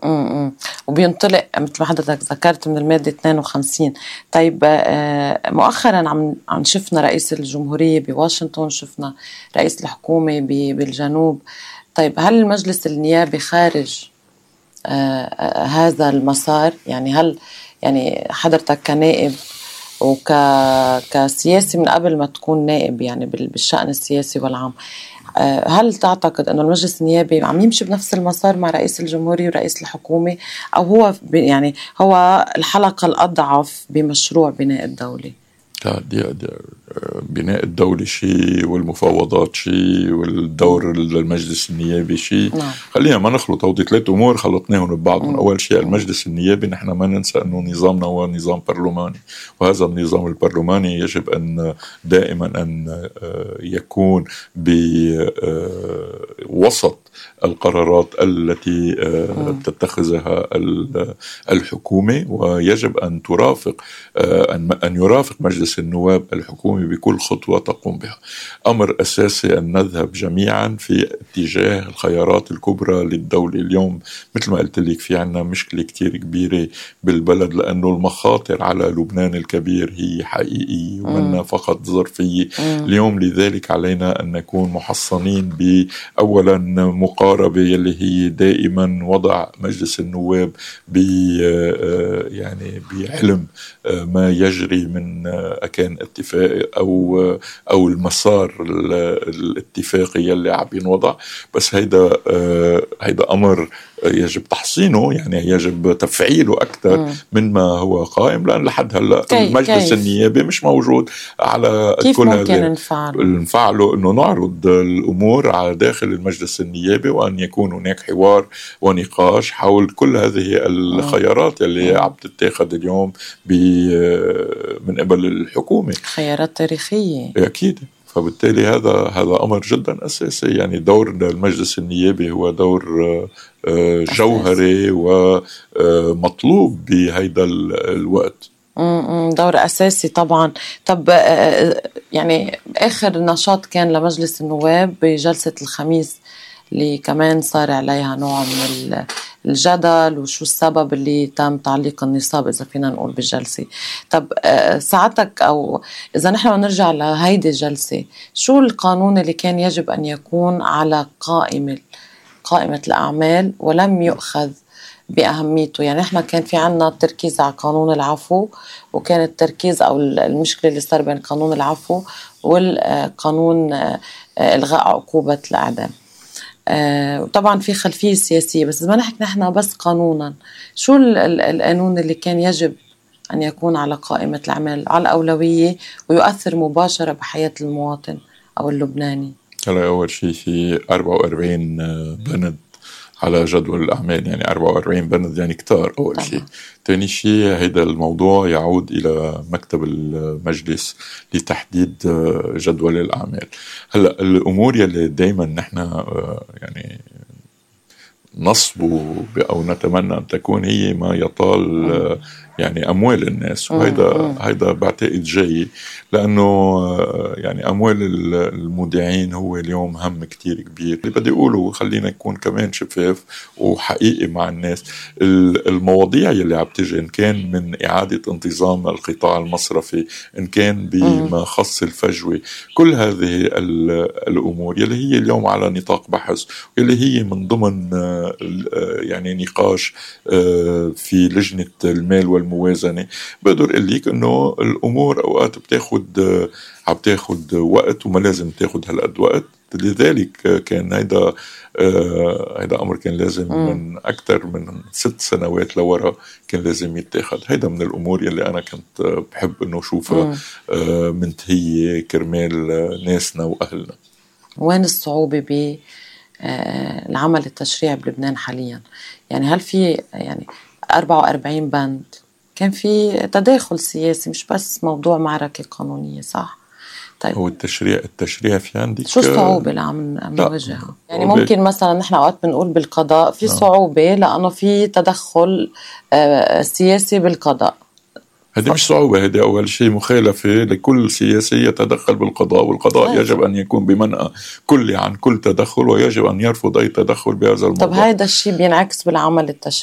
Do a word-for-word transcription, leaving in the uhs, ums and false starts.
امم وبينطلق مثل ما حضرتك ذكرت من المادة اثنين وخمسين. طيب مؤخرا عم عم شفنا رئيس الجمهورية بواشنطن، شفنا رئيس الحكومة بالجنوب. طيب هل المجلس النيابي خارج آه هذا المسار؟ يعني هل يعني حضرتك كنائب وك كسياسي من قبل ما تكون نائب يعني بالشأن السياسي والعام، هل تعتقد أنه المجلس النيابي عم يمشي بنفس المسار مع رئيس الجمهورية ورئيس الحكومة، أو هو يعني هو الحلقة الأضعف بمشروع بناء الدولة؟ لا، دي, دي بناء الدولة شيء والمفاوضات شيء والدور المجلس النيابي شيء. نعم. خلينا ما نخلط هودي ثلاث أمور خلطناهم ببعضهم. أول شيء المجلس النيابي، نحن ما ننسى أنه نظامنا هو نظام برلماني، وهذا النظام البرلماني يجب أن دائما أن يكون بوسط القرارات التي تتخذها الحكومة، ويجب أن ترافق أن يرافق مجلس النواب الحكومي بكل خطوة تقوم بها. أمر أساسي أن نذهب جميعا في اتجاه الخيارات الكبرى للدولة. اليوم مثل ما قلت لك في عنا مشكلة كتير كبيرة بالبلد، لأنه المخاطر على لبنان الكبير هي حقيقية ومنها فقط ظرفية اليوم. لذلك علينا أن نكون محصنين بأولا مقاربة يلي هي دائما وضع مجلس النواب ب يعني بعلم ما يجري من أكان اتفاق أو أو المسار الاتفاقي يلي عم ينوضع. بس هيدا هيدا أمر يجب تحصينه، يعني يجب تفعيله أكثر من ما هو قائم، لأن لحد هلا المجلس النيابي مش موجود على كيف كل ممكن هذا. نفعله؟ نفعله إنه نعرض الأمور على داخل المجلس النيابي، وأن يكون هناك حوار ونقاش حول كل هذه الخيارات اللي عم تتاخد اليوم من قبل الحكومة، خيارات تاريخية أكيد. فبالتالي هذا هذا أمر جدا أساسي. يعني دور المجلس النيابي هو دور جوهري ومطلوب بهذا الوقت. دور أساسي طبعا. طب يعني آخر نشاط كان لمجلس النواب بجلسة الخميس اللي كمان صار عليها نوع من الجدل، وشو السبب اللي تم تعليق النصاب إذا فينا نقول بالجلسة. طب ساعتك أو إذا نحن نرجع لهيدي الجلسة، شو القانون اللي كان يجب أن يكون على قائمة قائمة الأعمال ولم يؤخذ بأهميته؟ يعني إحنا كان في عنا التركيز على قانون العفو، وكان التركيز أو المشكلة اللي صار بين قانون العفو والقانون إلغاء عقوبة الإعدام. آه وطبعا في خلفية سياسية، بس إذا نحكي نحن بس قانونا، شو القانون اللي كان يجب أن يكون على قائمة الأعمال على الأولوية ويؤثر مباشرة بحياة المواطن أو اللبناني؟ هلا أول شيء في أربعة وأربعين بند على جدول الأعمال، يعني أربعة وأربعين بند يعني كتار أول طبعا. شيء. ثاني شيء هذا الموضوع يعود إلى مكتب المجلس لتحديد جدول الأعمال. هلا الأمور يلي دايما نحن يعني نصبو أو نتمنى أن تكون هي ما يطال يعني أموال الناس، وهيدا هيدا بعتقد جاي، لأنه يعني أموال المودعين هو اليوم هم كتير كبير. اللي بدي أقوله خلينا نكون كمان شفاف وحقيقي مع الناس. المواضيع يلي عم تجي إن كان من إعادة انتظام القطاع المصرفي، إن كان بما خص الفجوة، كل هذه الأمور يلي هي اليوم على نطاق بحث، يلي هي من ضمن يعني نقاش في لجنة المال والموازنة. بقدر أقول لك إنه الأمور أوقات بتاخد عم تاخد وقت وما لازم تاخد هالقد وقت. لذلك كان هيدا هيدا أمر كان لازم م. من أكثر من ست سنوات لورا كان لازم يتاخد. هيدا من الأمور يلي أنا كنت بحب إنه شوفها منتهية كرمال ناسنا وأهلنا. وين الصعوبة ب العمل التشريعي بلبنان حاليا؟ يعني هل في يعني أربعة وأربعين بند كان في تداخل سياسي، مش بس موضوع معركة قانونية، صح؟ طيب هو التشريع التشريع في عندك شو الصعوبة اللي عم نواجهها؟ يعني ممكن مثلا نحن اوقات بنقول بالقضاء في صعوبة لأنه في تدخل سياسي بالقضاء. هذه مش صعوبة، هذه أول شيء مخالفة لكل سياسي يتدخل بالقضاء، والقضاء هيدا. يجب أن يكون بمنأى كلي عن كل تدخل، ويجب أن يرفض أي تدخل بهذا الموضوع. طب هذا الشيء بينعكس بالعمل التشريعي